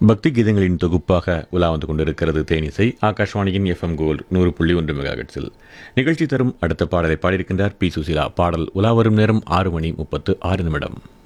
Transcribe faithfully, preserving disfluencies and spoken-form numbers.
பக்தி கீதங்களின் தொகுப்பாக உலா வந்து கொண்டிருக்கிறது தேனிசை. ஆகாஷ்வாணியின் எஃப்எம் கோல்ட் நூறு புள்ளி ஒன்று மெகாஹெட்ஸில் நிகழ்ச்சி தரும் அடுத்த பாடலை பாடியிருக்கின்றார் பி சுசீலா. பாடல் உலா வரும் நேரம் ஆறு மணி முப்பத்து ஆறு நிமிடம்.